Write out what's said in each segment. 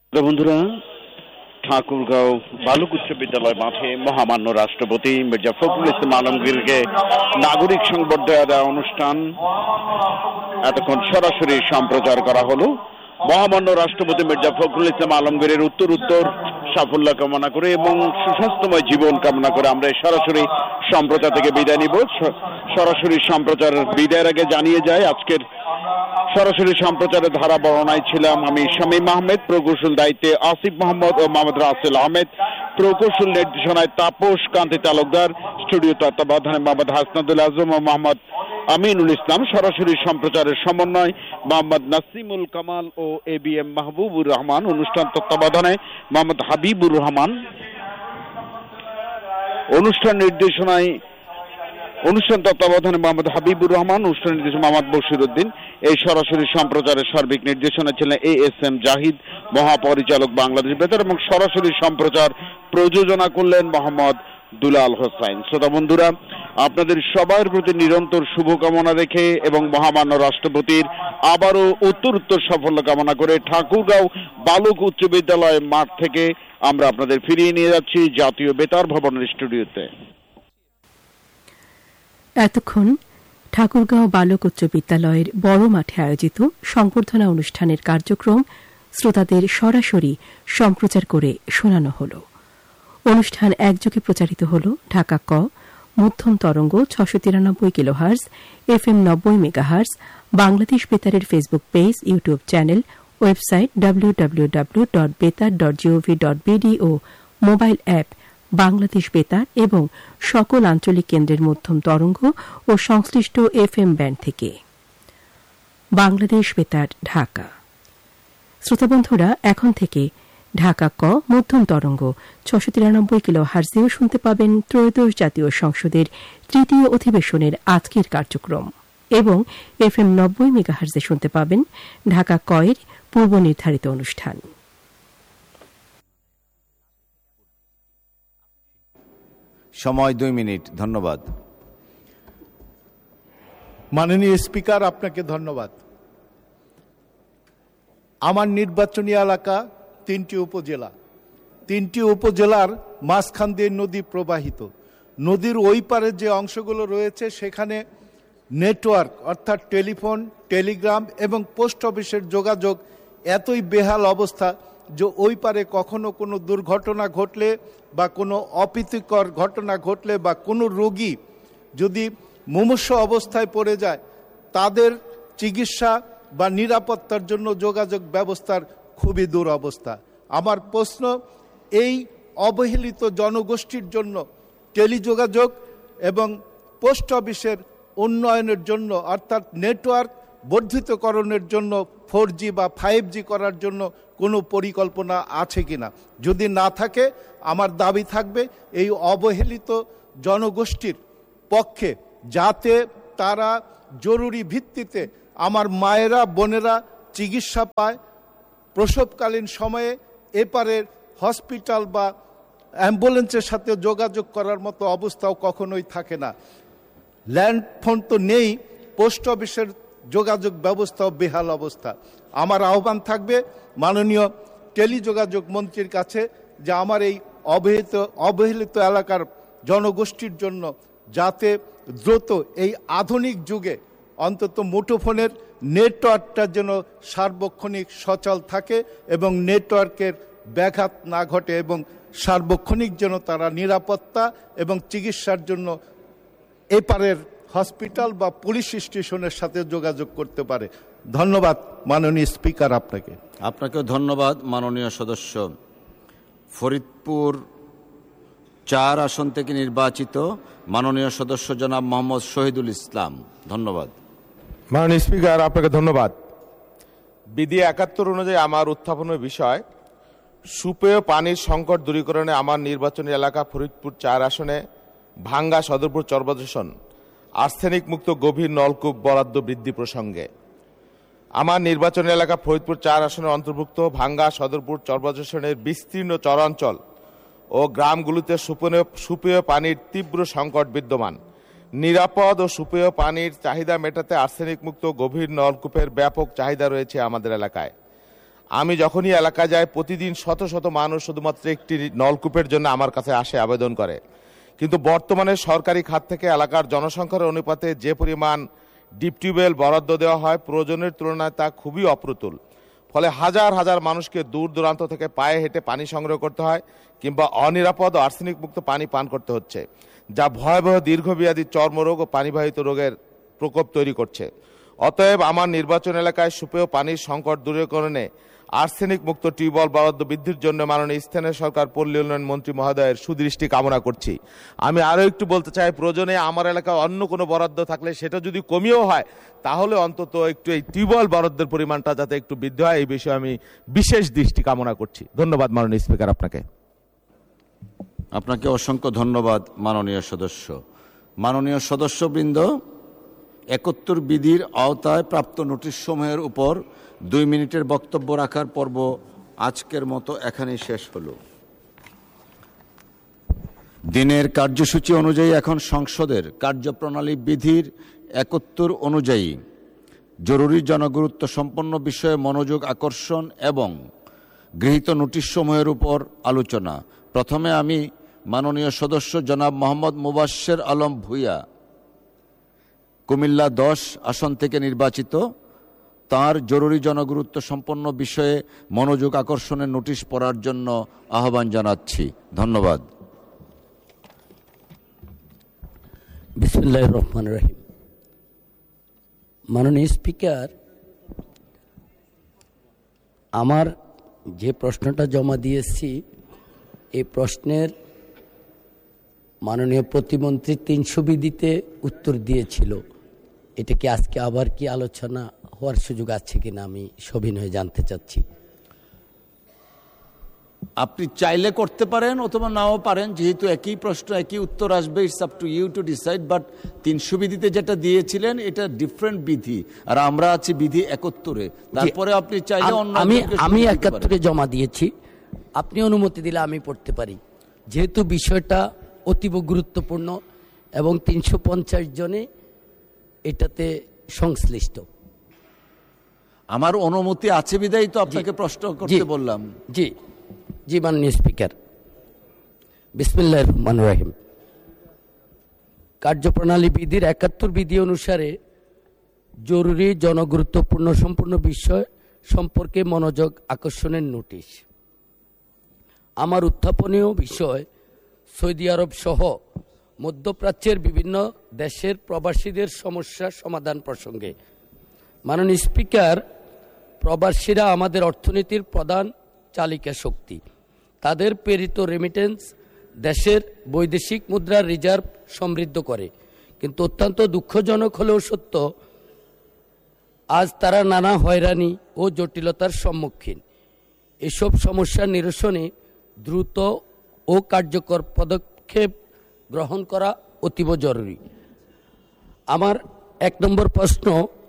বন্ধুরা, ঠাকুরগাঁও বালক উচ্চ বিদ্যালয় মাঠে মহামান্য রাষ্ট্রপতি মির্জা ফখরুল ইসলাম আলমগীরকে নাগরিক সংবর্ধনা দেওয়া অনুষ্ঠান এতক্ষণ সরাসরি সম্প্রচার করা হলো। মহামান্য রাষ্ট্রপতি মির্জা ফখরুল ইসলাম আলমগীরের উত্তর সাফল্য কামনা করে এবং সুস্বাস্থ্যময় জীবন কামনা করে আমরা সরাসরি সম্প্রচার থেকে বিদায় নিব। সরাসরি সম্প্রচার বিদায়ের আগে জানিয়ে যায়, আজকের সরাসরি সম্প্রচারের ধারা বর্ণনায় ছিলাম আমি শামীম আহমেদ, প্রকৌশল দায়িত্বে আসিফ মোহাম্মদ ও মোহাম্মদ রাসেল আহমেদ, প্রকৌশল নির্দেশনায় তাপস কান্তি তালুকদার, স্টুডিও তত্ত্বাবধানে মোহাম্মদ হাসনাদুল আজম ও মোহাম্মদ আমিনুল ইসলাম, সরাসরি সম্প্রচারের সমন্বয় মোহাম্মদ নাসিমুল কামাল ও ABM মাহবুবুর রহমান, অনুষ্ঠান তত্ত্বাবধানে মোহাম্মদ হাবিবুর রহমান, অনুষ্ঠান তত্ত্বাবধানে মোহাম্মদ হাবিবুর রহমান, অনুষ্ঠান নির্দেশক মোহাম্মদ বশির উদ্দিন। এই সরাসরি সম্প্রচারের সার্বিক নির্দেশনা ছিলেন ASM জাহিদ, মহাপরিচালক বাংলাদেশ বেতার, এবং সরাসরি সম্প্রচার প্রযোজনা করলেন মোহাম্মদ দুলাল হোসাইন। শ্রোতা বন্ধুরা, আপনাদের সবার প্রতি নিরন্তর শুভকামনা রেখে এবং মহামান্য রাষ্ট্রপতির আবারও উত্তর সাফল্য কামনা করে ঠাকুরগাঁও বালক উচ্চ বিদ্যালয় মাঠ থেকে আমরা আপনাদের ফিরিয়ে নিয়ে যাচ্ছি জাতীয় বেতার ভবনের স্টুডিওতে। এতক্ষণ ঠাকুরগাঁও বালক উচ্চ বিদ্যালয়ের বড় মাঠে আয়োজিত সংবর্ধনা অনুষ্ঠানের কার্যক্রম শ্রোতাদের সরাসরি সম্প্রচার করে শোনানো হল। অনুষ্ঠান একযোগে প্রচারিত হল ঢাকা ক মধ্যম তরঙ্গ 693 kilohertz, FM 90 megahertz, Bangladesh বেতারের Facebook page, YouTube channel, website www.betar.gov.bd ও মোবাইল অ্যাপ বাংলাদেশ বেতার এবং সকল আঞ্চলিক কেন্দ্রের মধ্যম তরঙ্গ ও সংশ্লিষ্ট FM ব্যান্ড থেকে। বাংলাদেশ বেতার ঢাকা। শ্রোতাবন্ধুরা, এখন থেকে ঢাকা ক মধ্যম তরঙ্গ 693 কিলোহার্জেও শুনতে পাবেন ত্রয়োদশ জাতীয় সংসদের তৃতীয় অধিবেশনের আজকের কার্যক্রম এবং FM 90 মেগাহার্জে শুনতে পাবেন ঢাকা ক এর পূর্ব নির্ধারিত অনুষ্ঠান। সময় 2 মিনিট। ধন্যবাদ। মাননীয় স্পিকার, আপনাকে ধন্যবাদ। আমার নির্বাচনী এলাকা 3টি উপজেলা। 3টি উপজেলার মাঝখান দিয়ে নদী প্রবাহিত। নদীর ওই পারে যে অংশগুলো রয়েছে সেখানে নেটওয়ার্ক অর্থাৎ টেলিফোন, টেলিগ্রাম এবং পোস্ট অফিসের যোগাযোগ এতই বেহাল অবস্থা যে ওই পারে কখনো কোনো দুর্ঘটনা ঘটলে বা কোনো অপ্রীতিকর ঘটনা ঘটলে বা কোনো রোগী যদি মুমূর্ষু অবস্থায় পড়ে যায়, তাদের চিকিৎসা বা নিরাপত্তার জন্য যোগাযোগ ব্যবস্থার খুবই দুরবস্থা। আমার প্রশ্ন, এই অবহেলিত জনগোষ্ঠীর জন্য টেলিযোগাযোগ এবং পোস্ট অফিসের উন্নয়নের জন্য অর্থাৎ নেটওয়ার্ক বর্ধিতকরণের জন্য 4G বা 5G করার জন্য কোনো পরিকল্পনা আছে কিনা? যদি না থাকে, আমার দাবি থাকবে এই অবহেলিত জনগোষ্ঠীর পক্ষে, যাতে তারা জরুরি ভিত্তিতে আমার মায়েরা বোনেরা চিকিৎসা পায়। প্রসবকালীন সময়ে এপারের হসপিটাল বা অ্যাম্বুলেন্সের সাথে যোগাযোগ করার মতো অবস্থাও কখনোই থাকে না। ল্যান্ডফোন তো নেই, পোস্ট অফিসের যোগাযোগ ব্যবস্থাও বেহাল অবস্থা। আমার আহ্বান থাকবে মাননীয় টেলিযোগাযোগ মন্ত্রীর কাছে যে আমার এই অবহেলিত এলাকার জনগোষ্ঠীর জন্য যাতে দ্রুত এই আধুনিক যুগে অন্তত মুঠোফোনের নেটওয়ার্কটা যেন সার্বক্ষণিক সচল থাকে এবং নেটওয়ার্কের ব্যাঘাত না ঘটে এবং সার্বক্ষণিক যেন তারা নিরাপত্তা এবং চিকিৎসার জন্য এপারের হসপিটাল বা পুলিশ স্টেশনের সাথে যোগাযোগ করতে পারে। ধন্যবাদ মাননীয় স্পিকার আপনাকে। আপনাকেও ধন্যবাদ মাননীয় সদস্য। ফরিদপুর 4 আসন থেকে নির্বাচিত মাননীয় সদস্য জনাব মোহাম্মদ শহীদুল ইসলাম। ধন্যবাদ। মাননীয় স্পিকার, আপনাকে ধন্যবাদ। বিধি 71 অনুযায়ী আমার উত্থাপনের বিষয় সুপেয় পানির সংকট দূরীকরণে আমার নির্বাচনী এলাকা ফরিদপুর 4 আসনে ভাঙ্গা সদরপুর চরবাজেশন আর্সেনিক মুক্ত গভীর নলকূপ বরাদ্দ বৃদ্ধি প্রসঙ্গে। আমার নির্বাচনী এলাকা ফরিদপুর 4 আসনের অন্তর্ভুক্ত ভাঙ্গা সদরপুর চরবাজেশনের বিস্তীর্ণ চরাঞ্চল ও গ্রামগুলিতে সুপেয় পানির তীব্র সংকট বিদ্যমান। নিরাপদ ও সুপেয় পানির চাহিদা মেটাতে আর্সেনিক মুক্ত গভীর নলকূপের ব্যাপক চাহিদা রয়েছে আমাদের এলাকায়। আমি যখনই এলাকায় যাই প্রতিদিন শত শত মানুষ শুধুমাত্র একটি নলকূপের জন্য আমার কাছে আসে, আবেদন করে। কিন্তু বর্তমানে সরকারি খাত থেকে এলাকার জনসংখ্যার অনুপাতে যে পরিমাণ ডিপ টিউবওয়েল বরাদ্দ দেওয়া হয় প্রয়োজনের তুলনায় তা খুবই অপ্রতুল। ফলে হাজার হাজার মানুষকে দূর দূরান্ত থেকে পায়ে হেঁটে পানি সংগ্রহ করতে হয় কিংবা অনিরাপদ ও আর্সেনিক মুক্ত পানি পান করতে হচ্ছে, যা ভয়াবহ দীর্ঘমেয়াদী চর্মরোগ ও পানিবাহিত রোগের প্রকোপ তৈরি করছে। অতএব আমার নির্বাচন এলাকায় সুপেয় পানির সংকট দূরীকরণে আর্সেনিক মুক্ত টিউবওয়েল বরাদ্দ বৃদ্ধির জন্য মাননীয় স্থানীয় সরকার পল্লী উন্নয়ন মন্ত্রী মহোদয়ের সুদৃষ্টি কামনা করছি। আমি আরও একটু বলতে চাই, প্রয়োজনে আমার এলাকায় অন্য কোনো বরাদ্দ থাকলে সেটা যদি কমিয়েও হয় তাহলে অন্তত একটু এই টিউবওয়েল বরাদ্দের পরিমাণটা যাতে একটু বৃদ্ধি হয়, এই বিষয়ে আমি বিশেষ দৃষ্টি কামনা করছি। ধন্যবাদ মাননীয় স্পিকার আপনাকে। আপনাকে অসংখ্য ধন্যবাদ মাননীয় সদস্য। মাননীয় সদস্যবৃন্দ, ৭১ বিধির আওতায় প্রাপ্ত নোটিশ সমূহের উপর 2 মিনিটের বক্তব্য রাখার পর্ব আজকের মতো এখানেই শেষ হলো। দিনের কার্যসূচি অনুযায়ী এখন সংসদের কার্যপ্রণালী বিধির ৭১ অনুযায়ী জরুরি জনগুরুত্ব সম্পন্ন বিষয়ে মনোযোগ আকর্ষণ এবং গৃহীত নোটিশ সমূহের উপর আলোচনা। প্রথমে আমি মাননীয় সদস্য জনাব মোহাম্মদ মুবাশ্শের আলম ভূঁইয়া, কুমিল্লা 10 আসন থেকে নির্বাচিত, তার জরুরি জনগুরুত্ব সম্পন্ন বিষয়ে মনোযোগ আকর্ষণের নোটিশ পড়ার জন্য আহ্বান জানাচ্ছি। ধন্যবাদ। বিসমিল্লাহির রহমানির রহিম। মাননীয় স্পিকার, আমার যে প্রশ্নটা জমা দিয়েছি এই প্রশ্নের মাননীয় প্রতিমন্ত্রী 300 বিধিতে উত্তর দিয়েছিল। এটা কি আজকে আবার কি আলোচনা হওয়ার সুযোগ আছে কিনা আমি সবিনয়ে জানতে চাচ্ছি। আপনি চাইলে করতে পারেন অথবা নাও পারেন, যেহেতু একই প্রশ্ন একই উত্তর আসবে, it's up to you to decide. But 300 বিধিতে যেটা দিয়েছিলেন এটা ডিফারেন্ট বিধি, আর আমরা আছি বিধি 71-এ। তারপরে আপনি চাইলে অন্য আমি 71-এ জমা দিয়েছি, আপনি অনুমতি দিলে আমি পড়তে পারি, যেহেতু বিষয়টা অতীব গুরুত্বপূর্ণ এবং 350 জনে এটাতে সংশ্লিষ্ট। আমার অনুমতি আছে বিধায় তো আপনাকে প্রশ্ন করতে বললাম। জি জি মাননীয় স্পিকার, বিসমিল্লাহির রহমানির রহিম। কার্যপ্রণালী বিধির ৭১ বিধি অনুসারে জরুরি জনগুরুত্বপূর্ণ সম্পূর্ণ বিষয় সম্পর্কে মনোযোগ আকর্ষণের নোটিশ। আমার উত্থাপনীয় বিষয় সৌদি আরব সহ মধ্যপ্রাচ্যের বিভিন্ন দেশের প্রবাসীদের সমস্যার সমাধান প্রসঙ্গে। মাননীয় স্পিকার, প্রবাসীরা আমাদের অর্থনীতির প্রধান চালিকা শক্তি। তাদের প্রেরিত রেমিটেন্স দেশের বৈদেশিক মুদ্রার রিজার্ভ সমৃদ্ধ করে, কিন্তু অত্যন্ত দুঃখজনক হলেও সত্য, আজ তারা নানা হয়রানি ও জটিলতার সম্মুখীন। এসব সমস্যার নিরসনে দ্রুত ও কার্যকর পদক্ষেপ গ্রহণ করা অতীব জরুরি। আমার 1 নম্বর প্রশ্ন,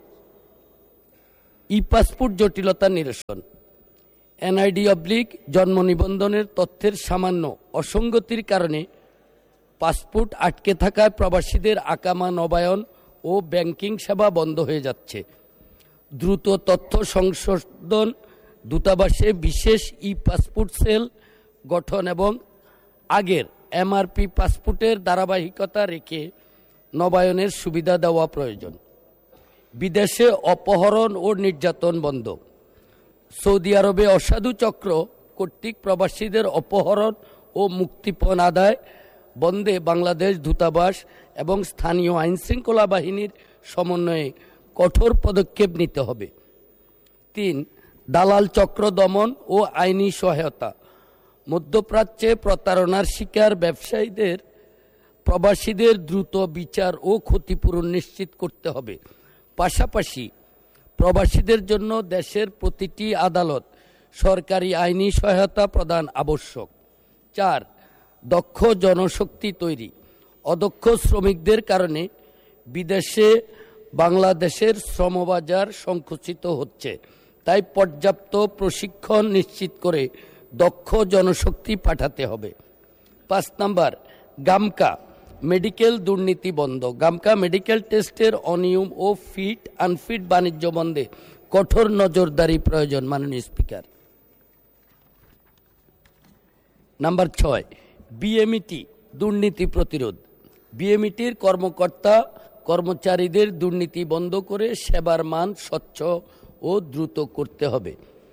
পাসপোর্ট জটিলতা নিরসন। NID/ জন্ম নিবন্ধনের তথ্যের সামান্য অসঙ্গতির কারণে পাসপোর্ট আটকে থাকায় প্রবাসীদের আকামা নবায়ন ও ব্যাংকিং সেবা বন্ধ হয়ে যাচ্ছে। দ্রুত তথ্য সংশোধন, দূতাবাসে বিশেষ পাসপোর্ট সেল গঠন এবং আগের MRP পাসপোর্টের ধারাবাহিকতা রেখে নবায়নের সুবিধা দেওয়া প্রয়োজন। বিদেশে অপহরণ ও নির্যাতন বন্ধ। সৌদি আরবে অসাধু চক্র কর্তৃক প্রবাসীদের অপহরণ ও মুক্তিপণ আদায় বন্ধে বাংলাদেশ দূতাবাস এবং স্থানীয় আইনশৃঙ্খলা বাহিনীর সমন্বয়ে কঠোর পদক্ষেপ নিতে হবে। 3. দালাল চক্র দমন ও আইনি সহায়তা। মধ্যপ্রাচ্যে প্রতারণার শিকার ব্যবসায়ীদের প্রবাসীদের দ্রুত বিচার ও ক্ষতিপূরণ নিশ্চিত করতে হবে। পাশাপাশি প্রবাসীদের জন্য দেশের প্রতিটি আদালত সরকারি আইনি সহায়তা প্রদান আবশ্যক। 4. দক্ষ জনশক্তি তৈরি। অদক্ষ শ্রমিকদের কারণে বিদেশে বাংলাদেশের শ্রমবাজার সংকুচিত হচ্ছে, তাই পর্যাপ্ত প্রশিক্ষণ নিশ্চিত করে দক্ষ জনশক্তি পাঠাতে হবে। 5 নম্বর, গামকা মেডিকেল দুর্নীতি বন্ধ। গামকা মেডিকেল টেস্টের অনিয়ম ও ফিট আনফিট বাণিজ্য বন্ধে কঠোর নজরদারি প্রয়োজন মাননীয় স্পিকার। নাম্বার 6, বিএমইটি দুর্নীতি প্রতিরোধ। বিএমইটির কর্মকর্তা কর্মচারীদের দুর্নীতি বন্ধ করে সেবার মান স্বচ্ছ ও দ্রুত করতে হবে।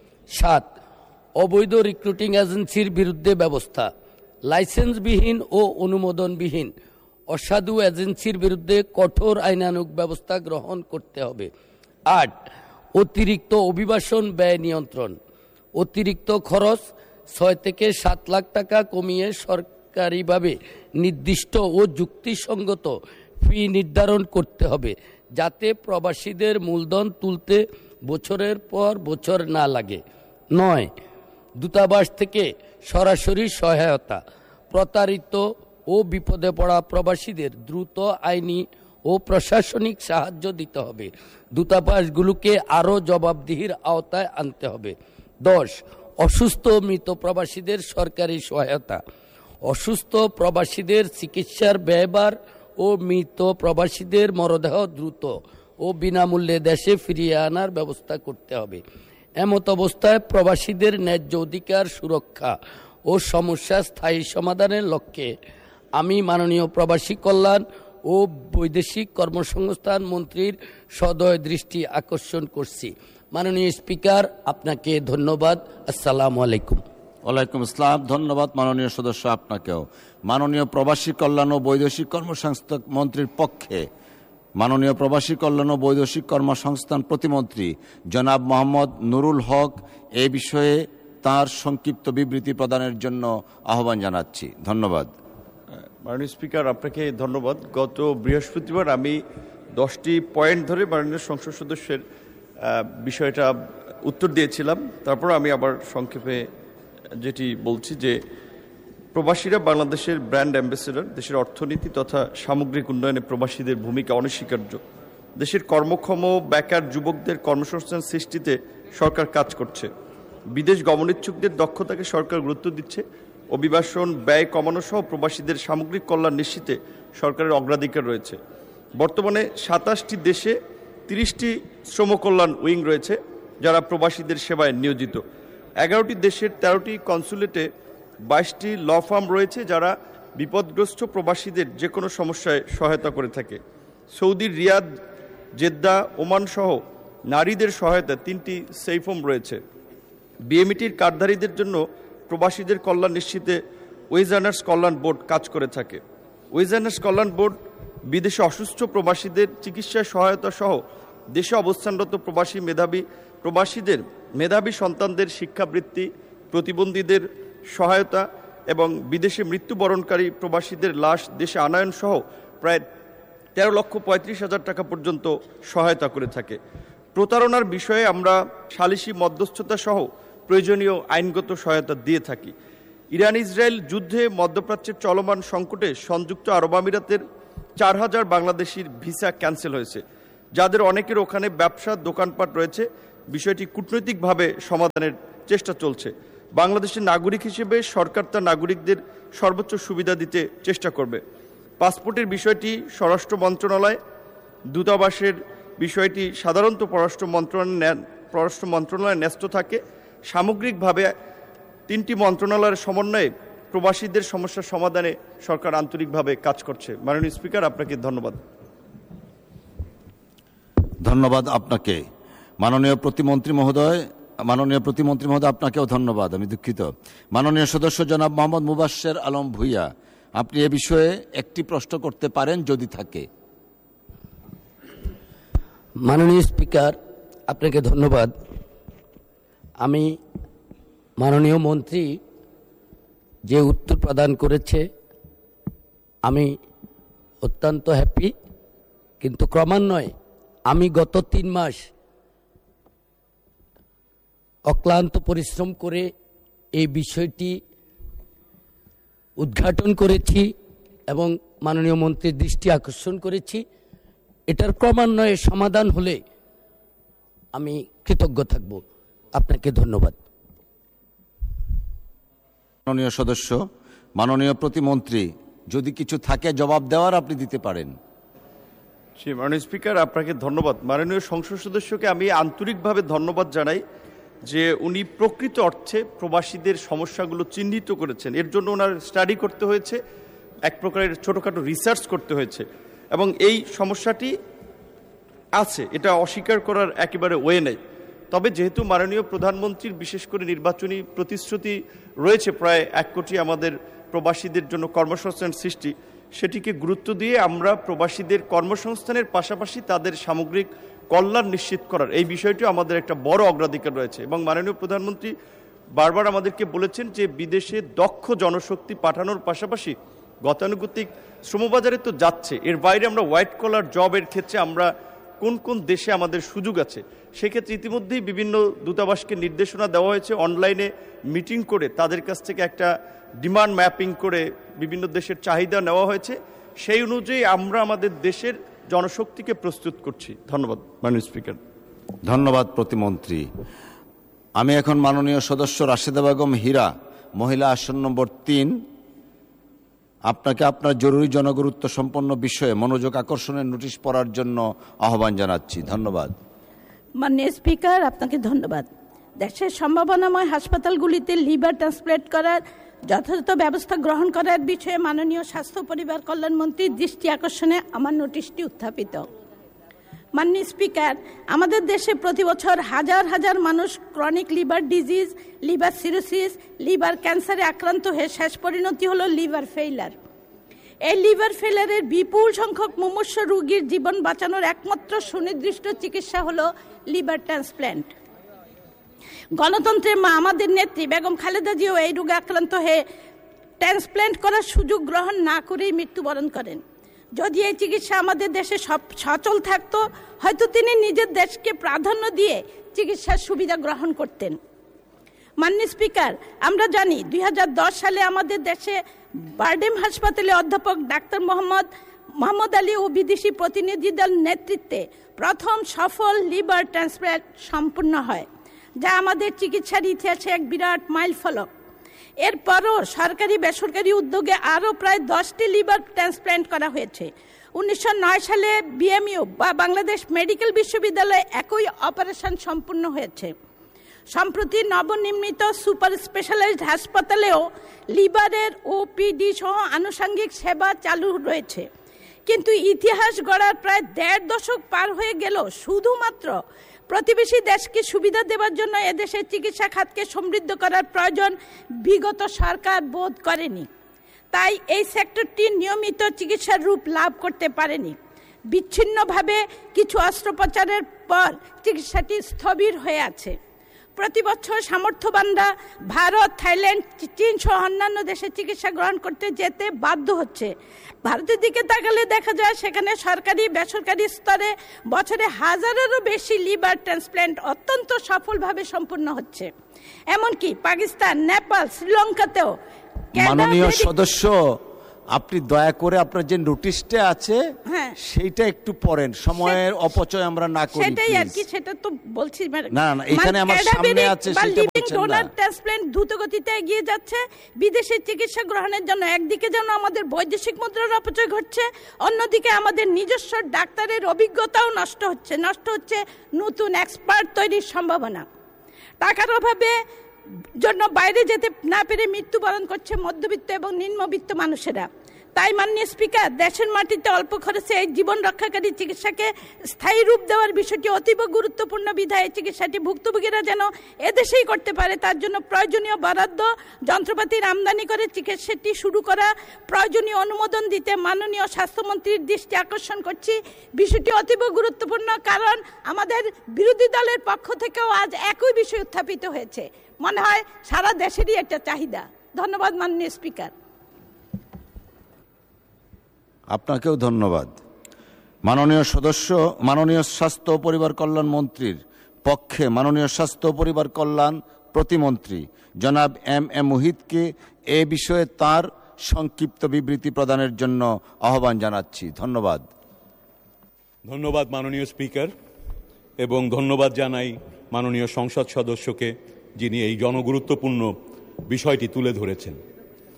7, অবৈধ রিক্রুটিং এজেন্সির বিরুদ্ধে ব্যবস্থা। লাইসেন্সবিহীন ও অনুমোদনবিহীন অসাধু এজেন্সির বিরুদ্ধে কঠোর আইনানুগ ব্যবস্থা গ্রহণ করতে হবে। 8, অতিরিক্ত অভিবাসন ব্যয় নিয়ন্ত্রণ। অতিরিক্ত খরচ 6 থেকে 7 লাখ টাকা কমিয়ে সরকারিভাবে নির্দিষ্ট ও যুক্তিসঙ্গত ফি নির্ধারণ করতে হবে, যাতে প্রবাসীদের মূলধন তুলতে বছরের পর বছর না লাগে। 9, দূতাবাস থেকে সরাসরি সহায়তা। প্রতারিত ও বিপদে পড়া প্রবাসীদের দ্রুত আইনি ও প্রশাসনিক সাহায্য দিতে হবে। দূতাবাসগুলোকে আরও জবাবদিহির আওতায় আনতে হবে। 10, অসুস্থ মৃত প্রবাসীদের সরকারি সহায়তা। অসুস্থ প্রবাসীদের চিকিৎসার ব্যয়ভার ও মৃত প্রবাসীদের মরদেহ দ্রুত ও বিনামূল্যে দেশে ফিরিয়ে আনার ব্যবস্থা করতে হবে। এমত অবস্থায় প্রবাসীদের ন্যায্য অধিকার সুরক্ষা ও সমস্যা স্থায়ী সমাধানের লক্ষ্যে আমি মাননীয় প্রবাসী কল্যাণ ও বৈদেশিক কর্মসংস্থান মন্ত্রীর সদয় দৃষ্টি আকর্ষণ করছি। মাননীয় স্পিকার, আপনাকে ধন্যবাদ। আসসালামু আলাইকুম। ওয়ালাইকুম আসসালাম। ধন্যবাদ মাননীয় সদস্য আপনাকেও। মাননীয় প্রবাসী কল্যাণ ও বৈদেশিক কর্মসংস্থান মন্ত্রীর পক্ষে মাননীয় প্রবাসী কল্যাণ ও বৈদেশিক কর্মসংস্থান প্রতিমন্ত্রী জনাব মোহাম্মদ নুরুল হক এই বিষয়ে তার সংক্ষিপ্ত বিবৃতি প্রদানের জন্য আহ্বান জানাচ্ছি। ধন্যবাদ। মাননীয় স্পিকার, আপনাকে ধন্যবাদ। গত বৃহস্পতিবার আমি 10টি পয়েন্ট ধরে মাননীয় সংসদ সদস্যের বিষয়টা উত্তর দিয়েছিলাম। তারপর আমি আবার সংক্ষেপে যেটি বলছি যে প্রবাসীরা বাংলাদেশের ব্র্যান্ড অ্যাম্বাসেডর। দেশের অর্থনীতি তথা সামগ্রিক উন্নয়নে প্রবাসীদের ভূমিকা অনস্বীকার্য। দেশের কর্মক্ষম বেকার যুবকদের কর্মসংস্থান সৃষ্টিতে সরকার কাজ করছে। বিদেশ গমনেচ্ছুকদের দক্ষতাকে সরকার গুরুত্ব দিচ্ছে। অভিবাসন ব্যয় কমানো সহ প্রবাসীদের সামগ্রিক কল্যাণ নিশ্চিতে সরকারের অগ্রাধিকার রয়েছে। বর্তমানে 27টি দেশে 30টি শ্রম কল্যাণ উইং রয়েছে যারা প্রবাসীদের সেবায় নিয়োজিত। 11টি দেশের 13টি কনসুলেটে 22টি ল ফার্ম রয়েছে যারা বিপদগ্রস্ত প্রবাসীদের যে কোনো সমস্যায় সহায়তা করে থাকে। সৌদির রিয়াদ, জেদ্দা, ওমান সহ নারীদের সহায়তা 3টি সেফ হোম রয়েছে। বিএমইটির কার্ডধারীদের জন্য প্রবাসীদের কল্যাণ নিশ্চিতে ওয়েজ আর্নার্স কল্যাণ বোর্ড কাজ করে থাকে। ওয়েজ আর্নার্স কল্যাণ বোর্ড বিদেশে অসুস্থ প্রবাসীদের চিকিৎসায় সহায়তা সহ দেশে অবস্থানরত প্রবাসীদের মেধাবী সন্তানদের শিক্ষাবৃত্তি, প্রতিবন্ধীদের সহায়তা এবং বিদেশে মৃত্যুবরণকারী প্রবাসীদের লাশ দেশে আনয়ন সহ প্রায় 13,35,000 টাকা পর্যন্ত সহায়তা করে থাকে। প্রতারণার বিষয়ে আমরা সালিসি মধ্যস্থতা সহ প্রয়োজনীয় আইনগত সহায়তা দিয়ে থাকি। ইরান ইসরায়েল যুদ্ধে মধ্যপ্রাচ্যের চলমান সংকটে সংযুক্ত আরব আমিরাতের 4,000 বাংলাদেশির ভিসা ক্যান্সেল হয়েছে, যাদের অনেকের ওখানে ব্যবসা দোকানপাট রয়েছে। বিষয়টি কূটনৈতিকভাবে সমাধানের চেষ্টা চলছে। বাংলাদেশের নাগরিক হিসেবে সরকার তার নাগরিকদের সর্বোচ্চ সুবিধা দিতে চেষ্টা করবে। পাসপোর্টের বিষয়টি স্বরাষ্ট্র মন্ত্রণালয়, দূতাবাসের বিষয়টি সাধারণত পররাষ্ট্র মন্ত্রণালয়ে ন্যস্ত থাকে। সামগ্রিকভাবে 3টি মন্ত্রণালয়ের সমন্বয়ে প্রবাসীদের সমস্যার সমাধানে সরকার আন্তরিকভাবে কাজ করছে। মাননীয় স্পিকার, আপনাকে ধন্যবাদ। ধন্যবাদ আপনাকে। মাননীয় প্রতিমন্ত্রী মহোদয়, আপনাকেও ধন্যবাদ। আমি দুঃখিত। মাননীয় সদস্য জনাব মোহাম্মদ মুবাশ্বের আলম ভূঁইয়া, আপনি এ বিষয়ে একটি প্রশ্ন করতে পারেন যদি থাকে। মাননীয় স্পিকার, আপনাকে ধন্যবাদ। আমি মাননীয় মন্ত্রী যে উত্তর প্রদান করেছে আমি অত্যন্ত হ্যাপি, কিন্তু ক্রমান্বয়ে আমি গত 3 মাস অক্লান্ত পরিশ্রম করে এই বিষয়টি উদ্ঘাটন করেছি এবং মাননীয় মন্ত্রীর দৃষ্টি আকর্ষণ করেছি। এটার ক্রমান্বয়ে সমাধান হলে আমি কৃতজ্ঞ থাকব। আপনাকে ধন্যবাদ। মাননীয় সদস্য, মাননীয় প্রতিমন্ত্রী, যদি কিছু থাকে জবাব দেওয়ার আপনি দিতে পারেন। মাননীয় স্পিকার, আপনাকে ধন্যবাদ। মাননীয় সংসদ সদস্যকে আমি আন্তরিকভাবে ধন্যবাদ জানাই যে উনি প্রকৃত অর্থে প্রবাসীদের সমস্যাগুলো চিহ্নিত করেছেন। এর জন্য ওনার স্টাডি করতে হয়েছে, এক প্রকারের ছোটোখাটো রিসার্চ করতে হয়েছে, এবং এই সমস্যাটি আছে, এটা অস্বীকার করার একেবারে ওয়ে নেই। তবে যেহেতু মাননীয় প্রধানমন্ত্রীর বিশেষ করে নির্বাচনী প্রতিশ্রুতি রয়েছে প্রায় 1 কোটি আমাদের প্রবাসীদের জন্য কর্মসংস্থান সৃষ্টি, সেটিকে গুরুত্ব দিয়ে আমরা প্রবাসীদের কর্মসংস্থানের পাশাপাশি তাদের সামগ্রিক কল্যাণ নিশ্চিত করার এই বিষয়টিও আমাদের একটা বড় অগ্রাধিকার রয়েছে। এবং মাননীয় প্রধানমন্ত্রী বারবার আমাদেরকে বলেছেন যে বিদেশে দক্ষ জনশক্তি পাঠানোর পাশাপাশি গতানুগতিক শ্রমবাজারে তো যাচ্ছে, এর বাইরে আমরা হোয়াইট কলার জবের ক্ষেত্রে আমরা কোন কোন দেশে আমাদের সুযোগ আছে, সেক্ষেত্রে ইতিমধ্যেই বিভিন্ন দূতাবাসকে নির্দেশনা দেওয়া হয়েছে, অনলাইনে মিটিং করে তাদের কাছ থেকে একটা ডিমান্ড ম্যাপিং করে বিভিন্ন দেশের চাহিদা নেওয়া হয়েছে। সেই অনুযায়ী আমরা আমাদের দেশের জনশক্তিকে প্রস্তুত করছি। ধন্যবাদ মাননীয় স্পিকার। ধন্যবাদ প্রতিমন্ত্রী। আমি এখন মাননীয় সদস্য রাশেদা বেগম হীরা, মহিলা আসন নম্বর 3, আপনাকে আপনার জরুরি জনগুরুত্ব সম্পন্ন বিষয়ে মনোযোগ আকর্ষণের নোটিশ পড়ার জন্য আহ্বান জানাচ্ছি। ধন্যবাদ। মাননীয় স্পিকার, আপনাকে ধন্যবাদ। দেশের সম্ভাবনাময় হাসপাতালগুলিতে লিভার ট্রান্সপ্লান্ট করার যথাযথ ব্যবস্থা গ্রহণ করার বিষয়ে মাননীয় স্বাস্থ্য পরিবার কল্যাণ মন্ত্রীর দৃষ্টি আকর্ষণে আমার নোটিশটি উত্থাপিত। মাননীয় স্পিকার, আমাদের দেশে প্রতি বছর হাজার হাজার মানুষ chronic liver disease, liver cirrhosis, liver ক্যান্সারে আক্রান্ত হয়ে শেষ পরিণতি হলো লিভার ফেইলার। এই লিভার ফেইলারের বিপুল সংখ্যক মুমূর্ষ রোগীর জীবন বাঁচানোর একমাত্র সুনির্দিষ্ট চিকিৎসা হলো লিভার ট্রান্সপ্ল্যান্ট। গণতন্ত্রের মা আমাদের নেত্রী বেগম খালেদা জিও এই রোগে আক্রান্ত হয়ে ট্রান্সপ্ল্যান্ট করার সুযোগ গ্রহণ না করেই মৃত্যুবরণ করেন। যদি এই চিকিৎসা আমাদের দেশে সচল থাকতো, হয়তো তিনি নিজের দেশকে প্রাধান্য দিয়ে চিকিৎসার সুবিধা গ্রহণ করতেন। মাননীয় স্পিকার, আমরা জানি 2010 সালে আমাদের দেশে বারডেম হাসপাতালে অধ্যাপক ডাক্তার মোহাম্মদ আলী ও বিদেশি প্রতিনিধি দল নেতৃত্বে প্রথম সফল লিভার ট্রান্সপ্ল্যান্ট সম্পূর্ণ হয়, যা আমাদের চিকিৎসার ইতিহাসে এক বিরাট মাইল ফলক। এরপরও সরকারি বেসরকারি উদ্যোগে আরও প্রায় 10টি লিভার ট্রান্সপ্ল্যান্ট করা হয়েছে। 1909 সালে বিএমইউ বা বাংলাদেশ মেডিকেল বিশ্ববিদ্যালয়ে একই অপারেশন সম্পূর্ণ হয়েছে। সম্প্রতি নবনির্মিত সুপার স্পেশালাইজড হাসপাতালেও লিভারের ওপিডি সহ আনুষঙ্গিক সেবা চালু রয়েছে। কিন্তু ইতিহাস গড়ার প্রায় 1.5 দশক পার হয়ে গেল শুধুমাত্র প্রতিবেশী দেশকে সুবিধা দেওয়ার জন্য এদেশের চিকিৎসা খাতকে সমৃদ্ধ করার প্রয়োজন বিগত সরকার বোধ করেনি। তাই এই সেক্টরটি নিয়মিত চিকিৎসার রূপ লাভ করতে পারেনি। বিচ্ছিন্নভাবে কিছু অস্ত্রোপচারের পর চিকিৎসাটি স্থবির হয়ে আছে। প্রতি বছর সামর্থ্যবানরা ভারত, থাইল্যান্ড, চীন সহ অন্যান্য দেশে চিকিৎসা গ্রহণ করতে যেতে বাধ্য হচ্ছে। ভারতের দিকে তাকালে দেখা যায় সেখানে সরকারি বেসরকারি স্তরে বছরে হাজারেরও বেশি লিভার ট্রান্সপ্ল্যান্ট অত্যন্ত সফলভাবে সম্পূর্ণ হচ্ছে। এমনকি পাকিস্তান, নেপাল, শ্রীলঙ্কাতেও। মাননীয় সদস্য, আপনি দয়া করে আপনার যে নোটিশটা আছে সেইটা একটু পড়েন, সময়ের অপচয় আমরা না করি। সেটাই আর কি, সেটা তো বলছি। না না, এখানে আমার সামনে আছে সেটা বলছেন না। ট্রান্সপ্ল্যান্ট দ্রুত গতিতে এগিয়ে যাচ্ছে। বিদেশে চিকিৎসা গ্রহণের জন্য একদিকে যেন আমাদের বৈদেশিক মুদ্রার অপচয় ঘটছে, অন্যদিকে আমাদের নিজস্ব ডাক্তারের অভিজ্ঞতাও নষ্ট হচ্ছে নতুন এক্সপার্ট তৈরির সম্ভাবনা। টাকার অভাবে জন্য বাইরে যেতে না পেরে মৃত্যুবরণ করছে মধ্যবিত্ত এবং নিম্নবিত্ত মানুষেরা। তাই মাননীয় স্পিকার, দেশের মাটিতে অল্প খরচে এই জীবন রক্ষাকারী চিকিৎসাকে স্থায়ী রূপ দেওয়ার বিষয়টি অতীব গুরুত্বপূর্ণ বিধায় চিকিৎসাটি ভুক্তভোগীরা যেন এদেশেই করতে পারে তার জন্য প্রয়োজনীয় বরাদ্দ, যন্ত্রপাতির আমদানি করে চিকিৎসাটি শুরু করা, প্রয়োজনীয় অনুমোদন দিতে মাননীয় স্বাস্থ্যমন্ত্রীর দৃষ্টি আকর্ষণ করছি। বিষয়টি অতীব গুরুত্বপূর্ণ, কারণ আমাদের বিরোধী দলের পক্ষ থেকেও আজ একই বিষয় উত্থাপিত হয়েছে। মনে হয় সারা দেশেরই একটা চাহিদা। ধন্যবাদ মাননীয় স্পিকার। আপনাকেও ধন্যবাদ। মাননীয় সদস্য, মাননীয় স্বাস্থ্য ও পরিবার কল্যাণ মন্ত্রীর পক্ষে মাননীয় স্বাস্থ্য ও পরিবার কল্যাণ প্রতিমন্ত্রী জনাব এম মুহিতকে এ বিষয়ে তার সংক্ষিপ্ত বিবৃতি প্রদানের জন্য আহ্বান জানাচ্ছি। ধন্যবাদ। ধন্যবাদ মাননীয় স্পিকার, এবং ধন্যবাদ জানাই মাননীয় সংসদ সদস্যকে যিনি এই জনগুরুত্বপূর্ণ বিষয়টি তুলে ধরেছেন।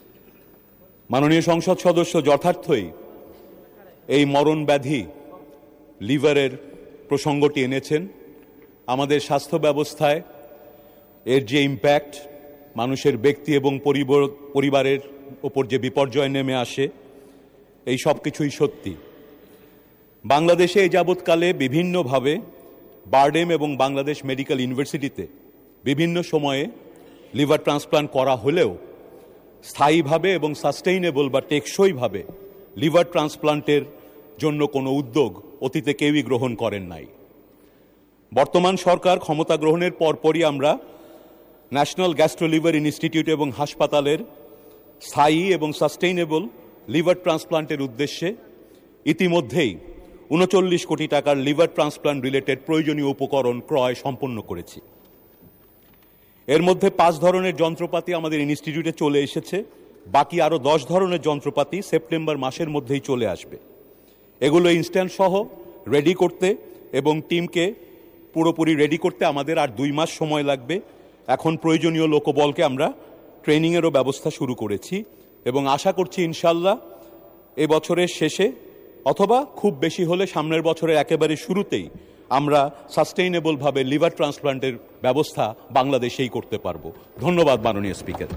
মাননীয় সংসদ সদস্য যথার্থই এই মরণ ব্যাধি লিভারের প্রসঙ্গটি এনেছেন। আমাদের স্বাস্থ্য ব্যবস্থায় এর যে ইম্প্যাক্ট, মানুষের ব্যক্তি এবং পরিবারের ওপর যে বিপর্যয় নেমে আসে, এই সব কিছুই সত্যি। বাংলাদেশে এই যাবৎকালে বিভিন্নভাবে বারডেম এবং বাংলাদেশ মেডিকেল ইউনিভার্সিটিতে বিভিন্ন সময়ে লিভার ট্রান্সপ্লান্ট করা হলেও স্থায়ীভাবে এবং সাস্টেইনেবল বা টেকসইভাবে লিভার ট্রান্সপ্লান্টের জন্য কোনো উদ্যোগ অতীতে কেউই গ্রহণ করেন নাই। বর্তমান সরকার ক্ষমতা গ্রহণের পরপরই আমরা ন্যাশনাল গ্যাস্ট্রো-লিভার ইনস্টিটিউট এবং হাসপাতালের স্থায়ী এবং সাস্টেইনেবল লিভার ট্রান্সপ্লান্টের উদ্দেশ্যে ইতিমধ্যেই ৩৯ কোটি টাকার লিভার ট্রান্সপ্লান্ট রিলেটেড প্রয়োজনীয় উপকরণ ক্রয় সম্পন্ন করেছি। এর মধ্যে 5 ধরনের যন্ত্রপাতি আমাদের ইনস্টিটিউটে চলে এসেছে, বাকি আরও 10 ধরনের যন্ত্রপাতি সেপ্টেম্বর মাসের মধ্যেই চলে আসবে। এগুলো ইনস্ট্যান্ট সহ রেডি করতে এবং টিমকে পুরোপুরি রেডি করতে আমাদের আর 2 মাস সময় লাগবে। এখন প্রয়োজনীয় লোকবলকে আমরা ট্রেনিংয়েরও ব্যবস্থা শুরু করেছি এবং আশা করছি ইনশাল্লাহ এ বছরের শেষে অথবা খুব বেশি হলে সামনের বছরের একেবারে শুরুতেই আমরা সাস্টেইনেবলভাবে লিভার ট্রান্সপ্লান্টের ব্যবস্থা বাংলাদেশেই করতে পারব। ধন্যবাদ মাননীয় স্পিকার।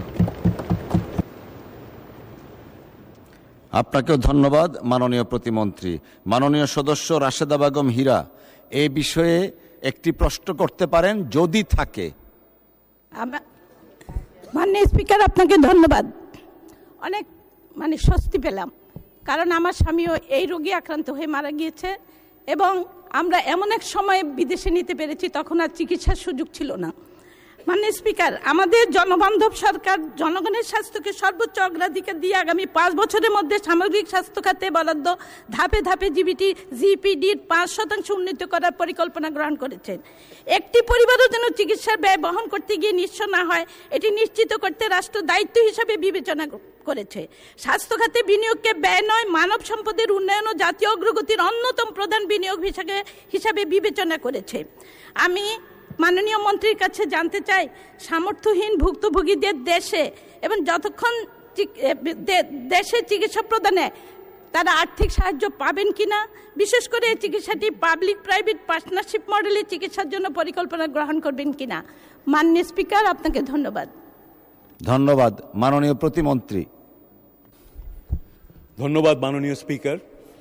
আপনাকেও ধন্যবাদ মাননীয় প্রতিমন্ত্রী। মাননীয় সদস্য রাশেদা বেগম হীরা এই বিষয়ে একটি প্রশ্ন করতে পারেন যদি থাকে। মাননীয় স্পিকার, আপনাকে ধন্যবাদ। অনেক স্বস্তি পেলাম, কারণ আমার স্বামীও এই রোগে আক্রান্ত হয়ে মারা গিয়েছে এবং আমরা এমন এক সময় বিদেশে নিতে পেরেছি, তখন আর চিকিৎসার সুযোগ ছিল না। মাননীয় স্পিকার, আমাদের জনবান্ধব সরকার জনগণের স্বাস্থ্যকে সর্বোচ্চ অগ্রাধিকার দিয়ে আগামী 5 বছরের মধ্যে সামগ্রিক স্বাস্থ্য খাতে বরাদ্দ ধাপে ধাপে জিপিডির 5% উন্নীত করার পরিকল্পনা গ্রহণ করেছেন। একটি পরিবারও যেন চিকিৎসার ব্যয় বহন করতে গিয়ে নিঃস্ব না হয়, এটি নিশ্চিত করতে রাষ্ট্র দায়িত্ব হিসাবে বিবেচনা করেছে। স্বাস্থ্য খাতে বিনিয়োগকে ব্যয় নয়, মানব সম্পদের উন্নয়ন ও জাতীয় অগ্রগতির অন্যতম প্রধান বিনিয়োগ হিসাবে বিবেচনা করেছে। আমি মাননীয় মন্ত্রীর কাছে জানতে চাই, সামর্থ্যহীন ভুক্তভোগীদের দেশে এবং যতক্ষণ দেশে চিকিৎসা প্রদানে তারা আর্থিক সাহায্য পাবেন কিনা, বিশেষ করে এই চিকিৎসাটি পাবলিক প্রাইভেট পার্টনারশিপ মডেলে চিকিৎসার জন্য পরিকল্পনা গ্রহণ করবেন কিনা। মাননীয় স্পিকার, আপনাকে ধন্যবাদ। ধন্যবাদ মাননীয় প্রতিমন্ত্রী। ধন্যবাদ মাননীয় স্পিকার।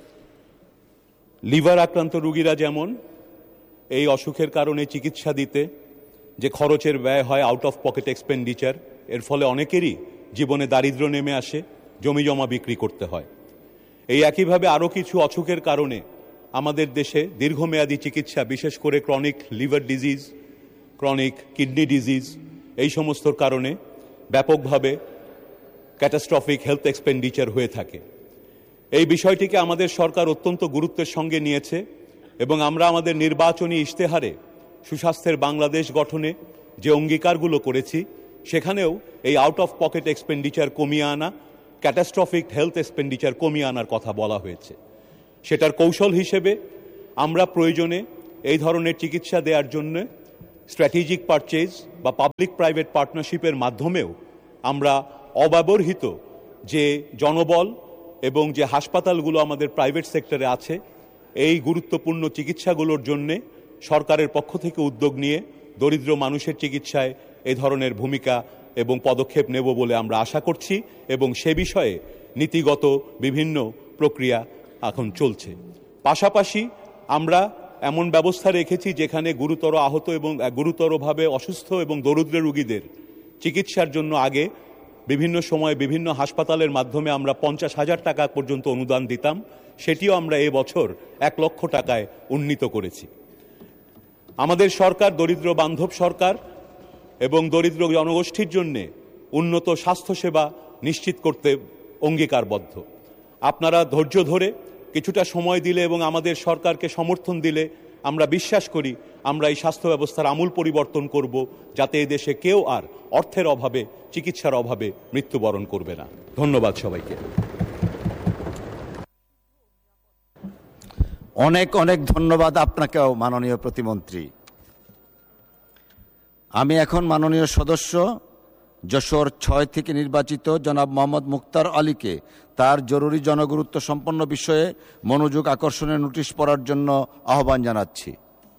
লিভার আক্রান্ত রোগীরা যেমন এই অসুখের কারণে চিকিৎসা দিতে যে খরচের ব্যয় হয়, আউট অফ পকেট এক্সপেন্ডিচার, এর ফলে অনেকেরই জীবনে দারিদ্র্য নেমে আসে, জমি জমা বিক্রি করতে হয়। এই একইভাবে আরও কিছু অসুখের কারণে আমাদের দেশে দীর্ঘমেয়াদী চিকিৎসা, বিশেষ করে chronic liver disease, chronic kidney disease, এই সমস্ত কারণে ব্যাপকভাবে ক্যাটাস্ট্রফিক হেলথ এক্সপেন্ডিচার হয়ে থাকে। এই বিষয়টিকে আমাদের সরকার অত্যন্ত গুরুত্বের সঙ্গে নিয়েছে এবং আমরা আমাদের নির্বাচনী ইশতেহারে সুস্বাস্থ্যের বাংলাদেশ গঠনে যে অঙ্গীকারগুলো করেছি, সেখানেও এই আউট অফ পকেট এক্সপেন্ডিচার কমিয়ে আনা, ক্যাটাস্ট্রফিক হেলথ এক্সপেন্ডিচার কমিয়ে আনার কথা বলা হয়েছে। সেটার কৌশল হিসেবে আমরা প্রয়োজনে এই ধরনের চিকিৎসা দেওয়ার জন্য স্ট্র্যাটেজিক পারচেজ বা পাবলিক প্রাইভেট পার্টনারশিপের মাধ্যমেও আমরা অব্যবহৃত যে জনবল এবং যে হাসপাতালগুলো আমাদের প্রাইভেট সেক্টরে আছে, এই গুরুত্বপূর্ণ চিকিৎসাগুলোর জন্যে সরকারের পক্ষ থেকে উদ্যোগ নিয়ে দরিদ্র মানুষের চিকিৎসায় এ ধরনের ভূমিকা এবং পদক্ষেপ নেব বলে আমরা আশা করছি এবং সে বিষয়ে নীতিগত বিভিন্ন প্রক্রিয়া এখন চলছে। পাশাপাশি আমরা এমন ব্যবস্থা রেখেছি যেখানে গুরুতর আহত এবং গুরুতরভাবে অসুস্থ এবং দরিদ্র রোগীদের চিকিৎসার জন্য আগে বিভিন্ন সময় বিভিন্ন হাসপাতালের মাধ্যমে আমরা 50,000 টাকা পর্যন্ত অনুদান দিতাম, সেটিও আমরা এবছর 1 লক্ষ টাকায় উন্নীত করেছি। আমাদের সরকার দরিদ্র বান্ধব সরকার এবং দরিদ্র জনগোষ্ঠীর জন্য উন্নত স্বাস্থ্যসেবা নিশ্চিত করতে অঙ্গীকারবদ্ধ। আপনারা ধৈর্য ধরে কিছুটা সময় দিলে এবং আমাদের সরকারকে সমর্থন দিলে আমরা বিশ্বাস করি আমরা এই স্বাস্থ্য ব্যবস্থার আমূল পরিবর্তন করব, যাতে এই দেশে কেউ আর অর্থের অভাবে, চিকিৎসার অভাবে মৃত্যুবরণ করবে না। ধন্যবাদ সবাইকে। অনেক অনেক ধন্যবাদ আপনাকেও মাননীয় প্রতিমন্ত্রী। আমি এখন মাননীয় সদস্য যশোর 6 থেকে নির্বাচিত জনাব মোহাম্মদ মুক্তার আলীকে তার জরুরি জনগুরুত্ব সম্পন্ন বিষয়ে মনোযোগ আকর্ষণের নোটিশ পড়ার জন্য আহ্বান জানাচ্ছি।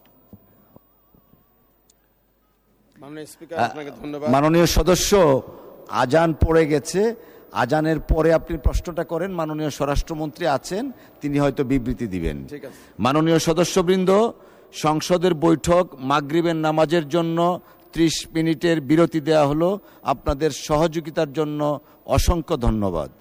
মাননীয় সদস্য, আজান পড়ে গেছে, আজানের পরে আপনি প্রশ্নটা করেন। মাননীয় স্বরাষ্ট্রমন্ত্রী আছেন, তিনি হয়তো বিবৃতি দিবেন। মাননীয় সদস্যবৃন্দ, সংসদের বৈঠক মাগরিবের নামাজের জন্য 30 মিনিটের বিরতি দেয়া হলো। আপনাদের সহযোগিতার জন্য অসংখ্য ধন্যবাদ।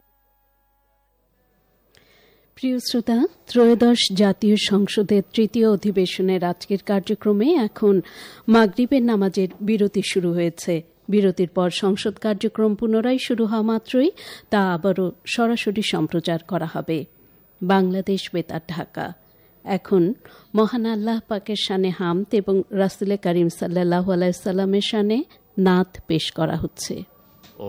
প্রিয় শ্রোতা, ত্রয়োদশ জাতীয় সংসদের তৃতীয় অধিবেশনের আজকের কার্যক্রমে এখন মাগরিবের নামাজের বিরতি শুরু হয়েছে। বিরতির পর সংসদ কার্যক্রম পুনরায় শুরু হওয়া মাত্রই তা আবারও সরাসরি সম্প্রচার করা হবে। বাংলাদেশ বেতার, ঢাকা। এখন মহান আল্লাহ পাকের শানে হামদ এবং রাসূল করিম সাল্লাল্লাহু আলাইহি ওয়াসাল্লামের শানে নাত পেশ করা হচ্ছে।